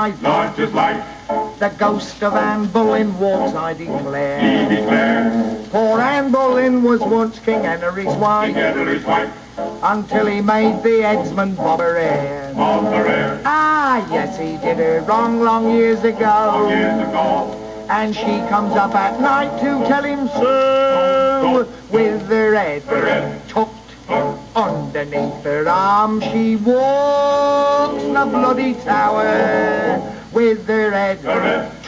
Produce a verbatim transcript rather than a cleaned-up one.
life. Large as life. The ghost of Anne Boleyn walks, I declare. He declares. Poor Anne Boleyn was once King Henry's wife, King Henry's wife. until he made the headsman Bob Rare. Bob Rare. Ah, yes, he did her wrong long years ago. Long years ago. And she comes up at night to tell him so, with her head tucked underneath her arm. She walks the bloody tower, with her head